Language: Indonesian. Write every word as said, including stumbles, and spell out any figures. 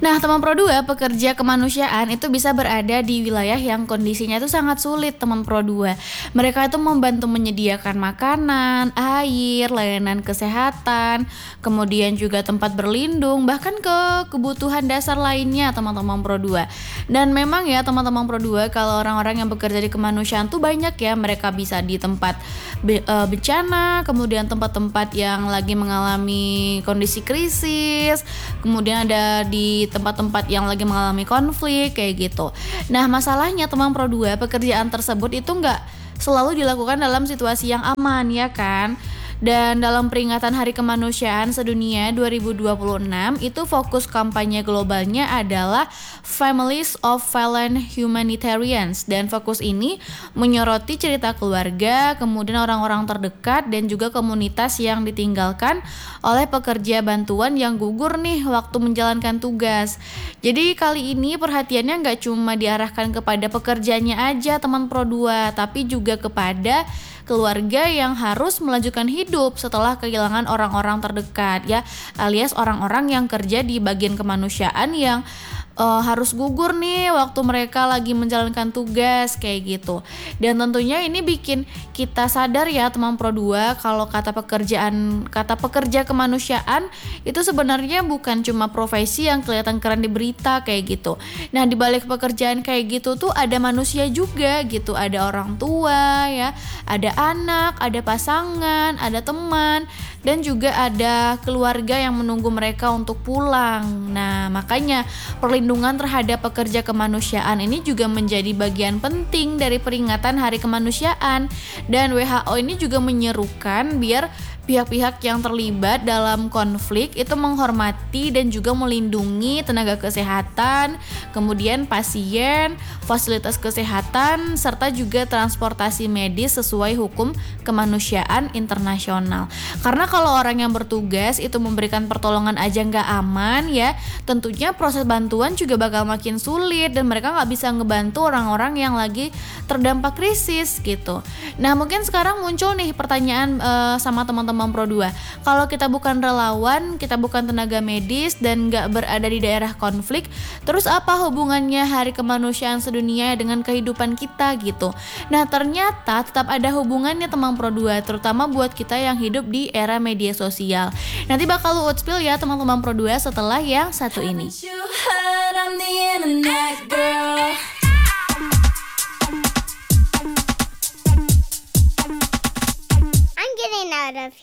Nah, teman Pro dua, pekerja kemanusiaan itu bisa berada di wilayah yang kondisinya itu sangat sulit, teman Pro dua. Mereka itu membantu menyediakan makanan, air, layanan kesehatan, kemudian juga tempat berlindung, bahkan ke kebutuhan dasar lainnya, teman-teman Pro dua. Dan memang ya, teman-teman Pro dua, kalau orang-orang yang bekerja di kemanusiaan tuh banyak ya, mereka bisa di tempat be- eh, bencana, kemudian tempat-tempat yang lagi mengalami kondisi krisis, kemudian ada di tempat-tempat yang lagi mengalami konflik kayak gitu. Nah, masalahnya teman Pro dua, pekerjaan tersebut itu nggak selalu dilakukan dalam situasi yang aman ya kan. Dan dalam peringatan Hari Kemanusiaan Sedunia dua ribu dua puluh enam itu fokus kampanye globalnya adalah Families of Fallen Humanitarians, dan fokus ini menyoroti cerita keluarga, kemudian orang-orang terdekat dan juga komunitas yang ditinggalkan oleh pekerja bantuan yang gugur nih waktu menjalankan tugas. Jadi kali ini perhatiannya nggak cuma diarahkan kepada pekerjanya aja teman Pro dua, tapi juga kepada keluarga yang harus melanjutkan hidup setelah kehilangan orang-orang terdekat ya, alias orang-orang yang kerja di bagian kemanusiaan yang Uh, harus gugur nih waktu mereka lagi menjalankan tugas kayak gitu. Dan tentunya ini bikin kita sadar ya teman Pro dua, kalau kata pekerjaan kata pekerja kemanusiaan itu sebenarnya bukan cuma profesi yang kelihatan keren di berita kayak gitu. Nah, di balik pekerjaan kayak gitu tuh ada manusia juga gitu, ada orang tua ya, ada anak, ada pasangan, ada teman, dan juga ada keluarga yang menunggu mereka untuk pulang. Nah, makanya perlindungan terhadap pekerja kemanusiaan ini juga menjadi bagian penting dari peringatan Hari Kemanusiaan. Dan W H O ini juga menyerukan biar pihak-pihak yang terlibat dalam konflik itu menghormati dan juga melindungi tenaga kesehatan, kemudian pasien, fasilitas kesehatan, serta juga transportasi medis sesuai hukum kemanusiaan internasional. Karena kalau orang yang bertugas itu memberikan pertolongan aja nggak aman ya, tentunya proses bantuan juga bakal makin sulit dan mereka nggak bisa ngebantu orang-orang yang lagi terdampak krisis gitu. Nah, mungkin sekarang muncul nih pertanyaan uh, sama teman-teman Pro dua. Kalau kita bukan relawan, kita bukan tenaga medis dan nggak berada di daerah konflik, terus apa hubungannya Hari Kemanusiaan Sedunia dengan kehidupan kita gitu? Nah, ternyata tetap ada hubungannya teman Pro dua, terutama buat kita yang hidup di era media sosial. Nanti bakal lu spill ya teman-teman Pro dua setelah yang satu ini.